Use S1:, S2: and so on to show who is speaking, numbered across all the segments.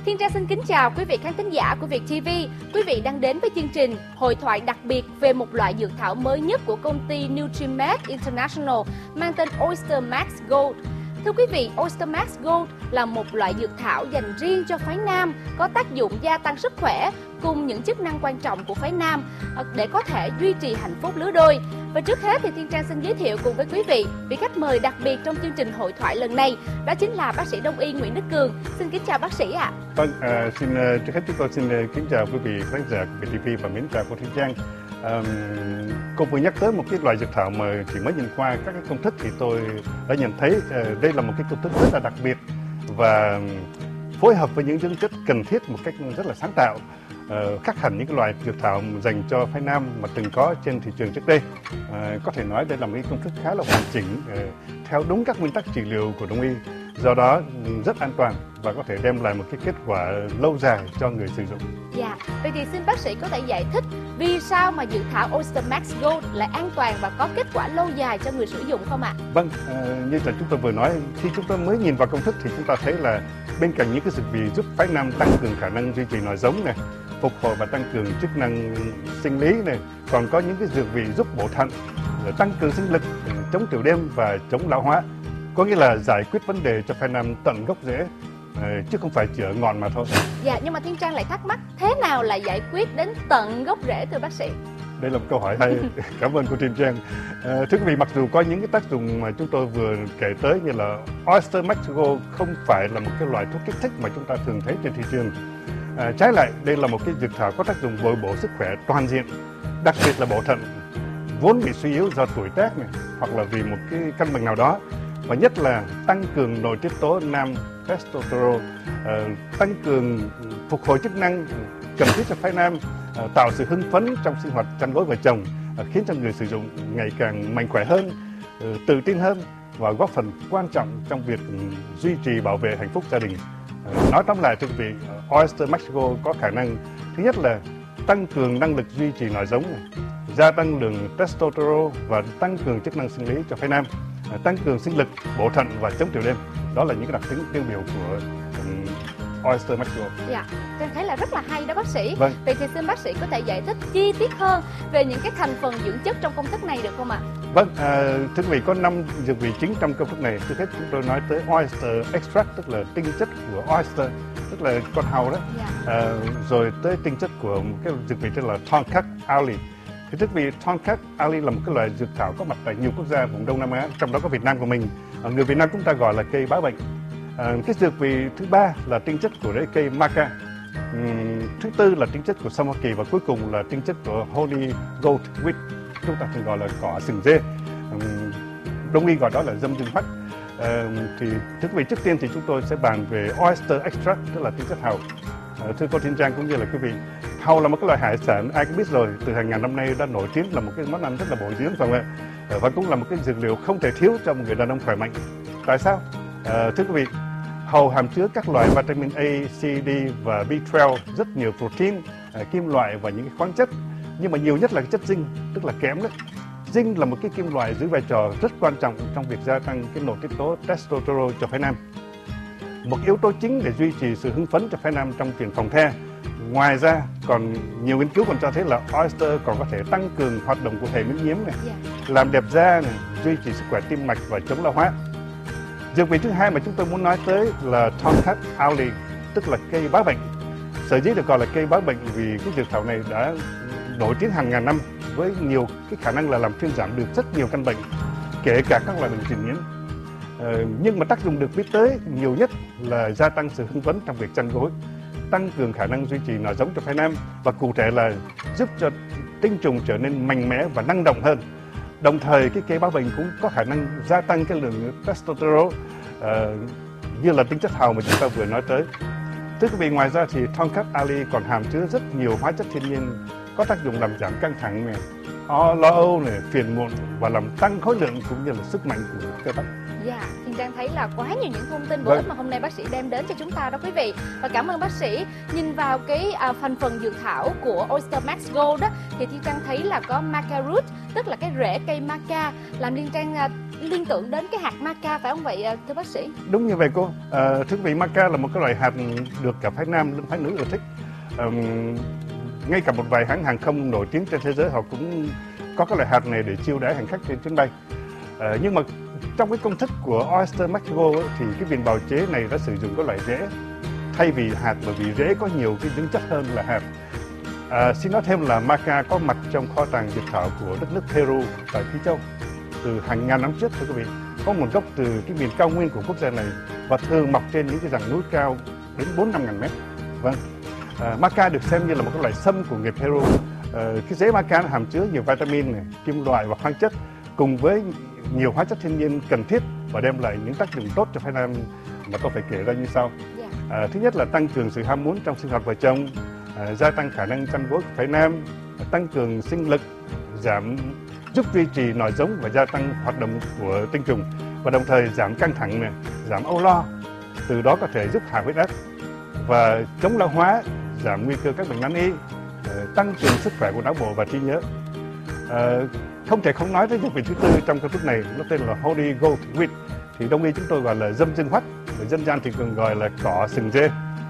S1: Thiên Trang xin kính chào quý vị khán thính giả của Việt TV. Quý vị đang đến với chương trình hội thoại đặc biệt về một loại dược thảo mới nhất của công ty Nutrimed International mang tên Oyster Max Gold. Thưa quý vị, Oyster Max Gold là một loại dược thảo dành riêng cho phái nam, có tác dụng gia tăng sức khỏe cùng những chức năng quan trọng của phái nam để có thể duy trì hạnh phúc lứa đôi. Và trước hết thì Thiên Trang xin giới thiệu cùng với quý vị vị khách mời đặc biệt trong chương trình hội thoại lần này, đó chính là bác sĩ Đông y Nguyễn Đức Cường. Xin kính chào bác sĩ ạ.
S2: Vâng, trước hết chúng tôi xin kính chào quý vị khán giả của VTV và mến chào cô Thiên Trang. Cô vừa nhắc tới một cái loại dược thảo mà chỉ mới nhìn qua các cái công thức thì tôi đã nhận thấy đây là một cái công thức rất là đặc biệt và phối hợp với những dưỡng chất cần thiết một cách rất là sáng tạo, khác hẳn những cái loại dược thảo dành cho phái nam mà từng có trên thị trường trước đây. Có thể nói đây là một cái công thức khá là hoàn chỉnh, theo đúng các nguyên tắc trị liệu của Đông y, do đó rất an toàn và có thể đem lại một cái kết quả lâu dài cho người sử dụng.
S1: Dạ, vậy thì xin bác sĩ có thể giải thích vì sao mà dược thảo Oyster Max Gold lại an toàn và có kết quả lâu dài cho người sử dụng không ạ?
S2: Vâng, như là chúng tôi vừa nói, khi chúng ta mới nhìn vào công thức thì chúng ta thấy là bên cạnh những cái dược vị giúp phái nam tăng cường khả năng duy trì nòi giống này, phục hồi và tăng cường chức năng sinh lý này, còn có những cái dược vị giúp bổ thận, tăng cường sinh lực, chống tiểu đêm và chống lão hóa. Có nghĩa là giải quyết vấn đề cho phái nam tận gốc rễ, chứ không phải chỉ ở ngọn mà thôi.
S1: Dạ, nhưng mà Thiên Trang lại thắc mắc thế nào là giải quyết đến tận gốc rễ thưa bác sĩ?
S2: Đây là một câu hỏi hay. Cảm ơn cô Thiên Trang. Thưa quý vị, mặc dù có những cái tác dụng mà chúng tôi vừa kể tới như là Oyster Max Gold không phải là một cái loại thuốc kích thích mà chúng ta thường thấy trên thị trường. Trái lại, đây là một cái dược thảo có tác dụng bồi bổ sức khỏe toàn diện, đặc biệt là bổ thận vốn bị suy yếu do tuổi tác này, hoặc là vì một cái căn bệnh nào đó, và nhất là tăng cường nội tiết tố nam testosterone, tăng cường phục hồi chức năng cần thiết cho phái nam, tạo sự hưng phấn trong sinh hoạt chăn gối vợ chồng, khiến cho người sử dụng ngày càng mạnh khỏe hơn, tự tin hơn và góp phần quan trọng trong việc duy trì bảo vệ hạnh phúc gia đình. Nói tóm lại thưa quý vị, Oyster Max Gold có khả năng thứ nhất là tăng cường năng lực duy trì nòi giống, gia tăng lượng testosterone và tăng cường chức năng sinh lý cho phái nam, tăng cường sinh lực, bổ thận và chống tiểu đêm. Đó là những cái đặc tính tiêu biểu của Oyster Max Gold.
S1: Dạ, Trang thấy là rất là hay đó bác sĩ.
S2: Vâng.
S1: Vậy thì xin bác sĩ có thể giải thích chi tiết hơn về những cái thành phần dưỡng chất trong công thức này được không ạ?
S2: Vâng, thưa quý vị, có 5 dược vị chính trong công thức này. Trước hết chúng tôi nói tới Oyster Extract, tức là tinh chất của oyster, tức là con hàu đó.
S1: Dạ.
S2: Rồi tới tinh chất của một cái dược vị tên là Tongkat Ali. Thì thưa quý vị, Tongkat Ali là một cái loại dược thảo có mặt tại nhiều quốc gia vùng Đông Nam Á, trong đó có Việt Nam của mình. Người Việt Nam chúng ta gọi là cây báo bệnh. Cái dược vị thứ ba là tinh chất của rễ cây maca. Thứ tư là tinh chất của sâm Hoa Kỳ và cuối cùng là tinh chất của Holy Goat Wheat, chúng ta thường gọi là cỏ sừng dê. Đông y gọi đó là dâm dương hoắc. Thì thưa quý vị, trước tiên thì chúng tôi sẽ bàn về Oyster Extract, tức là tinh chất hàu. Thưa cô Thiên Trang cũng như là quý vị, hàu là một cái loại hải sản ai cũng biết rồi, từ hàng ngàn năm nay đã nổi tiếng là một cái món ăn rất là bổ dưỡng, phải không ạ? Và cũng là một cái dược liệu không thể thiếu cho một người đàn ông khỏe mạnh. Tại sao? Thưa quý vị, hàu hàm chứa các loại vitamin A, C, D và B12, rất nhiều protein, kim loại và những cái khoáng chất, nhưng mà nhiều nhất là chất zinc, tức là kẽm đấy. Zinc là một cái kim loại giữ vai trò rất quan trọng trong việc gia tăng cái nội tiết tố testosterone cho phái nam, một yếu tố chính để duy trì sự hưng phấn cho phái nam trong chuyện phòng the. Ngoài ra còn nhiều nghiên cứu còn cho thấy là oyster còn có thể tăng cường hoạt động của hệ miễn nhiễm này, làm đẹp da này, duy trì sức khỏe tim mạch và chống lão hóa. Dược vị thứ hai mà chúng tôi muốn nói tới là Tongkat Ali, tức là cây báo bệnh. Sở dĩ được gọi là cây báo bệnh vì cái dược thảo này đã nổi tiếng hàng ngàn năm với nhiều cái khả năng là làm thuyên giảm được rất nhiều căn bệnh, kể cả các loại bệnh truyền nhiễm. Nhưng mà tác dụng được biết tới nhiều nhất là gia tăng sự hưng phấn trong việc chăn gối, tăng cường khả năng duy trì nòi giống cho phái nam và cụ thể là giúp cho tinh trùng trở nên mạnh mẽ và năng động hơn. Đồng thời cái cây báo bệnh cũng có khả năng gia tăng cái lượng testosterone như là tinh chất hàu mà chúng ta vừa nói tới. Thưa quý vị, ngoài ra thì Tongkat Ali còn hàm chứa rất nhiều hóa chất thiên nhiên có tác dụng làm giảm căng thẳng này, lo âu này, phiền muộn và làm tăng khối lượng cũng như là sức mạnh của cơ bắp.
S1: Dạ, Thiên Trang thấy là quá nhiều những thông tin bổ ích mà hôm nay bác sĩ đem đến cho chúng ta đó quý vị. Và cảm ơn bác sĩ. Nhìn vào cái thành phần dược thảo của Oyster Max Gold đó, thì Thiên Trang thấy là có maca root, tức là cái rễ cây maca, làm liên tưởng đến cái hạt maca, phải không vậy thưa bác sĩ?
S2: Đúng như vậy cô. Thưa quý vị, maca là một cái loại hạt được cả phái nam lẫn phái nữ ưa thích. Ngay cả một vài hãng hàng không nổi tiếng trên thế giới họ cũng có cái loại hạt này để chiêu đãi hành khách trên chuyến bay. Nhưng mà trong cái công thức của Oyster Max Gold thì cái viên bào chế này đã sử dụng cái loại rễ thay vì hạt, bởi vì rễ có nhiều cái dưỡng chất hơn là hạt. Xin nói thêm là maca có mặt trong kho tàng dược thảo của đất nước Peru tại Phi Châu từ hàng ngàn năm trước, thưa quý vị. Có nguồn gốc từ cái miền cao nguyên của quốc gia này và thường mọc trên những cái dãy núi cao đến 4-5 ngàn mét. Vâng, maca được xem như là một cái loại sâm của người Peru. Cái rễ maca hàm chứa nhiều vitamin này, kim loại và khoáng chất cùng với nhiều hóa chất thiên nhiên cần thiết và đem lại những tác dụng tốt cho phái nam mà tôi phải kể ra như sau. Thứ nhất là tăng cường sự ham muốn trong sinh hoạt vợ chồng, gia tăng khả năng chăn gối của phái nam, tăng cường sinh lực, giúp duy trì nòi giống và gia tăng hoạt động của tinh trùng, và đồng thời giảm căng thẳng này, giảm âu lo, từ đó có thể giúp hạ huyết áp và chống lão hóa, giảm nguy cơ các bệnh nan y, tăng cường sức khỏe của não bộ và trí nhớ. Không thể không nói tới dược vị thứ tư trong công thức này, nó tên là Holy Gold Wheat, thì đông y chúng tôi gọi là dâm dương hoắt, và dân gian thì còn gọi là cỏ sừng dê.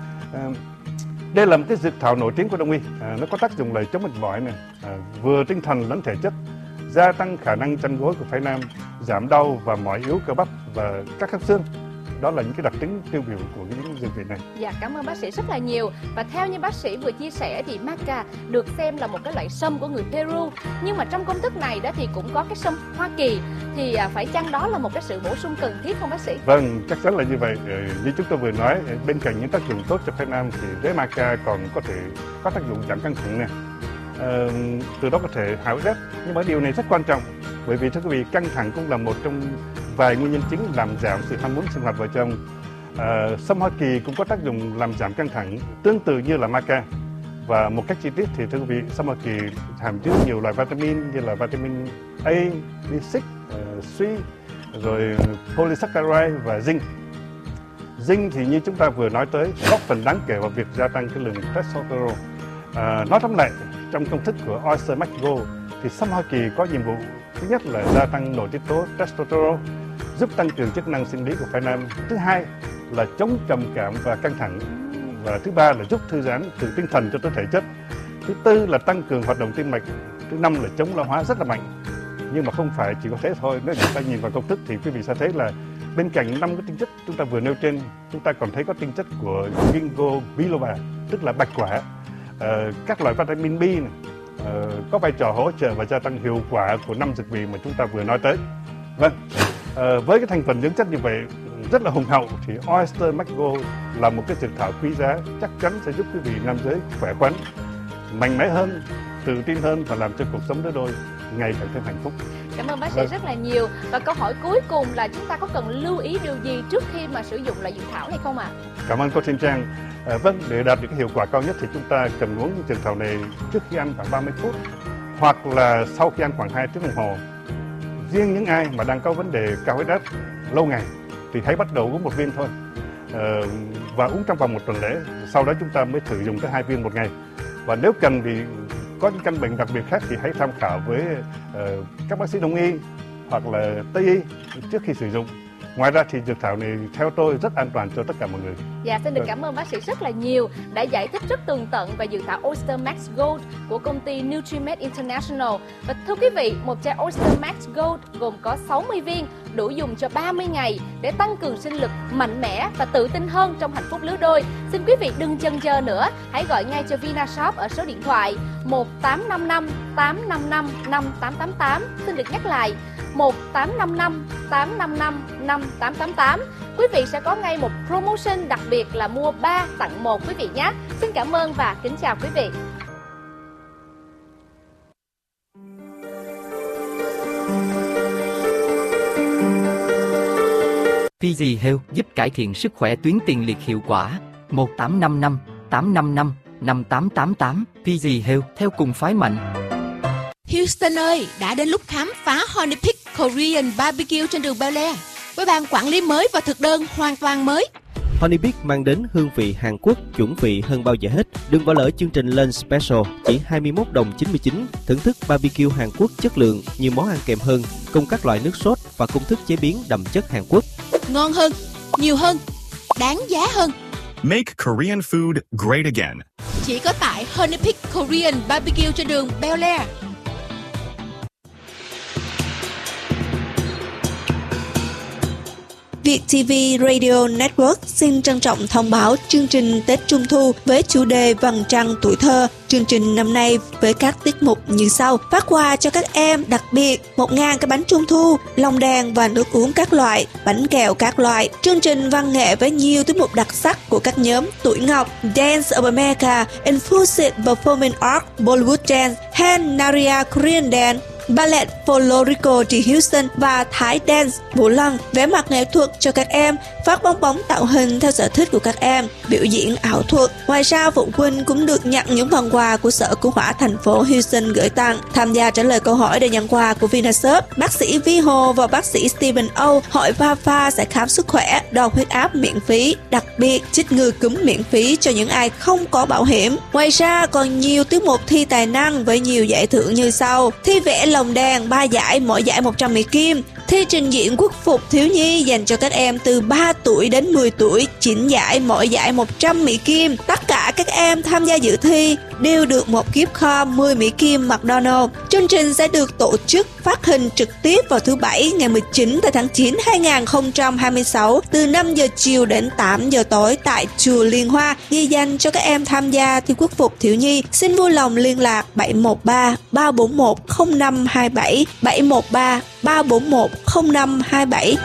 S2: Đây là một cái dược thảo nổi tiếng của đông y. Nó có tác dụng là chống mệt mỏi này, vừa tinh thần lẫn thể chất, gia tăng khả năng chăn gối của phái nam, giảm đau và mỏi yếu cơ bắp và các khớp xương. Đó là những cái đặc tính tiêu biểu của những dược vị này.
S1: Dạ, cảm ơn bác sĩ rất là nhiều. Và theo như bác sĩ vừa chia sẻ thì maca được xem là một cái loại sâm của người Peru. Nhưng mà trong công thức này đó thì cũng có cái sâm Hoa Kỳ. Thì phải chăng đó là một cái sự bổ sung cần thiết không bác sĩ?
S2: Vâng, chắc chắn là như vậy. Như chúng tôi vừa nói, bên cạnh những tác dụng tốt cho phái nam thì rễ maca còn có thể có tác dụng giảm căng thẳng nè. Từ đó có thể hạ huyết áp. Nhưng mà điều này rất quan trọng, bởi vì thưa quý vị, căng thẳng cũng là một trong vài nguyên nhân chính làm giảm sự ham muốn sinh hoạt vợ chồng. Sâm Hoa Kỳ cũng có tác dụng làm giảm căng thẳng tương tự như là maca. Và một cách chi tiết thì thưa quý vị, sâm Hoa Kỳ hàm chứa nhiều loại vitamin như là vitamin A, B6, C, rồi polysaccharide và zinc. Zinc thì như chúng ta vừa nói tới, góp phần đáng kể vào việc gia tăng cái lượng testosterone. Nói tóm lại, trong công thức của Oyster Max Gold thì sâm Hoa Kỳ có nhiệm vụ thứ nhất là gia tăng nội tiết tố testosterone, giúp tăng cường chức năng sinh lý của phái nam. Thứ hai là chống trầm cảm và căng thẳng, và thứ ba là giúp thư giãn từ tinh thần cho tới thể chất. Thứ tư là tăng cường hoạt động tim mạch. Thứ năm là chống lão hóa rất là mạnh. Nhưng mà không phải chỉ có thế thôi. Nếu chúng ta nhìn vào công thức thì quý vị sẽ thấy là bên cạnh 5 cái tinh chất chúng ta vừa nêu trên, chúng ta còn thấy có tinh chất của ginkgo biloba, tức là bạch quả, các loại vitamin B này, có vai trò hỗ trợ và gia tăng hiệu quả của 5 dược vị mà chúng ta vừa nói tới. Vâng, với cái thành phần dưỡng chất như vậy rất là hùng hậu thì Oyster Max Gold là một cái dược thảo quý giá, chắc chắn sẽ giúp quý vị nam giới khỏe khoắn, mạnh mẽ hơn, tự tin hơn và làm cho cuộc sống đôi đôi ngày càng thêm hạnh phúc.
S1: Cảm ơn bác sĩ rất là nhiều. Và câu hỏi cuối cùng là chúng ta có cần lưu ý điều gì trước khi mà sử dụng loại dược thảo này không ạ?
S2: Cảm ơn cô Thiên Trang. Vâng, để đạt được cái hiệu quả cao nhất thì chúng ta cần uống dược thảo này trước khi ăn khoảng 30 phút hoặc là sau khi ăn khoảng 2 tiếng đồng hồ. Riêng những ai mà đang có vấn đề cao huyết áp lâu ngày thì hãy bắt đầu uống một viên thôi, và uống trong vòng 1 tuần lễ. Sau đó chúng ta mới thử dùng tới 2 viên một ngày. Và nếu cần thì có những căn bệnh đặc biệt khác thì hãy tham khảo với các bác sĩ đông y hoặc là tây y trước khi sử dụng. Ngoài ra thì dược thảo này theo tôi rất an toàn cho tất cả mọi người.
S1: Dạ, xin được cảm ơn bác sĩ rất là nhiều đã giải thích rất tường tận về dược thảo Oyster Max Gold của công ty Nutrimed International. Và thưa quý vị, một chai Oyster Max Gold gồm có 60 viên, đủ dùng cho 30 ngày để tăng cường sinh lực, mạnh mẽ và tự tin hơn trong hạnh phúc lứa đôi. Xin quý vị đừng chần chờ nữa, hãy gọi ngay cho Vinashop ở số điện thoại 1855 855 5888. Xin được nhắc lại 1855 855 5888. Quý vị sẽ có ngay một promotion đặc biệt là mua 3 tặng 1 quý vị nhé. Xin cảm ơn và kính chào quý vị.
S3: PG Health giúp cải thiện sức khỏe tuyến tiền liệt hiệu quả. 1855 855 5888. PG Health theo cùng phái mạnh.
S4: Houston ơi, đã đến lúc khám phá Honey Pig Korean Barbecue trên đường Bel Air với ban quản lý mới và thực đơn hoàn toàn mới.
S5: Honeybeat mang đến hương vị Hàn Quốc chuẩn vị hơn bao giờ hết. Đừng bỏ lỡ chương trình Lunch Special chỉ 21 đồng 99. Thưởng thức barbecue Hàn Quốc chất lượng, nhiều món ăn kèm hơn, cùng các loại nước sốt và công thức chế biến đậm chất Hàn Quốc.
S4: Ngon hơn, nhiều hơn, đáng giá hơn.
S6: Make Korean food great again.
S4: Chỉ có tại Honeybeat Korean Barbecue trên đường Bel Air.
S7: Việt TV Radio Network xin trân trọng thông báo chương trình Tết Trung Thu với chủ đề Vầng Trăng Tuổi Thơ. Chương trình năm nay với các tiết mục như sau: phát quà cho các em đặc biệt 1.000 cái bánh Trung Thu, lồng đèn và nước uống các loại, bánh kẹo các loại. Chương trình văn nghệ với nhiều tiết mục đặc sắc của các nhóm Tuổi Ngọc, Dance of America, Infused Performing Art, Bollywood Dance, Han Naria Korean Dance, Ballet Folklorico The Houston và Thái Dance Vũ Lân. Vẽ mặt nghệ thuật cho các em, phát bong bóng tạo hình theo sở thích của các em, biểu diễn ảo thuật. Ngoài ra, phụ huynh cũng được nhận những phần quà của Sở Cứu hỏa thành phố Houston gửi tặng. Tham gia trả lời câu hỏi để nhận quà của Vinashop, bác sĩ Vi Hồ và bác sĩ Stephen O hội Pha sẽ khám sức khỏe, đo huyết áp miễn phí, đặc biệt chích ngừa cúm miễn phí cho những ai không có bảo hiểm. Ngoài ra còn nhiều tiết mục thi tài năng với nhiều giải thưởng như sau: thi vẽ lồng đèn 3 giải, mỗi giải 100 Mỹ Kim; thi trình diễn quốc phục thiếu nhi dành cho các em từ 3 tuổi đến 10 tuổi, 9 giải, mỗi giải 100 Mỹ Kim. Tất cả các em tham gia dự thi đều được một gift card 10 Mỹ Kim McDonald's. Chương trình sẽ được tổ chức phát hình trực tiếp vào thứ Bảy ngày 19 tháng 9 2026 từ 5 giờ chiều đến 8 giờ tối tại Chùa Liên Hoa, ghi danh cho các em tham gia thi quốc phục thiếu nhi. Xin vui lòng liên lạc 713 341 0527 713 341 0527.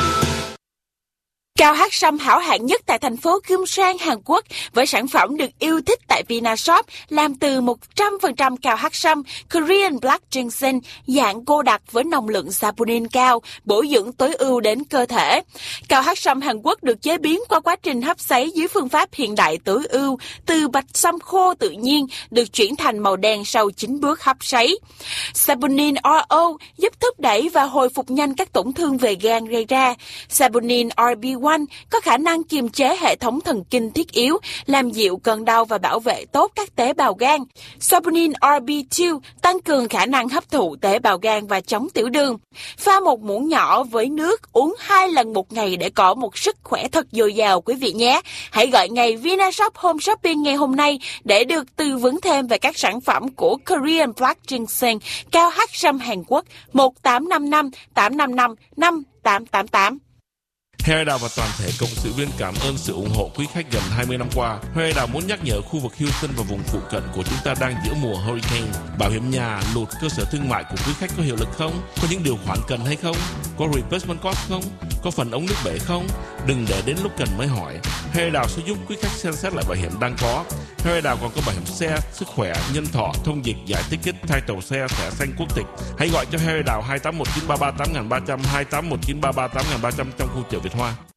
S8: Cao hát sâm hảo hạng nhất tại thành phố Gyeongsang, Hàn Quốc với sản phẩm được yêu thích tại Vinashop làm từ 100% cao hát sâm Korean Black Ginseng dạng cô đặc với nồng lượng saponin cao, bổ dưỡng tối ưu đến cơ thể. Cao hát sâm Hàn Quốc được chế biến qua quá trình hấp sấy dưới phương pháp hiện đại tối ưu, từ bạch sâm khô tự nhiên được chuyển thành màu đen sau 9 bước hấp sấy. Saponin RO giúp thúc đẩy và hồi phục nhanh các tổn thương về gan gây ra. Saponin RB1 có khả năng kiềm chế hệ thống thần kinh thiết yếu, làm dịu cơn đau và bảo vệ tốt các tế bào gan. Saponin RB2 tăng cường khả năng hấp thụ tế bào gan và chống tiểu đường. Pha một muỗng nhỏ với nước, uống 2 lần một ngày để có một sức khỏe thật dồi dào quý vị nhé. Hãy gọi ngay Vinashop Home Shopping ngày hôm nay để được tư vấn thêm về các sản phẩm của Korean Black Ginseng cao hát sâm Hàn Quốc 1855 855 5888.
S9: Heo Đào và toàn thể cộng sự viên cảm ơn sự ủng hộ quý khách gần 20 năm qua. Heo Đào muốn nhắc nhở khu vực Houston và vùng phụ cận của chúng ta đang giữa mùa hurricane. Bảo hiểm nhà, lụt, cơ sở thương mại của quý khách có hiệu lực không? Có những điều khoản cần hay không? Có replacement cost không? Có phần ống nước bể không? Đừng để đến lúc cần mới hỏi. Heo Đào sẽ giúp quý khách xem xét lại bảo hiểm đang có. Heo Đào còn có bảo hiểm xe, sức khỏe, nhân thọ, thông dịch, giải ticket, title xe, thẻ xanh quốc tịch. Hãy gọi cho Heo Đào 2819338300, 2819338300 trong khu chợ Việt Hoa.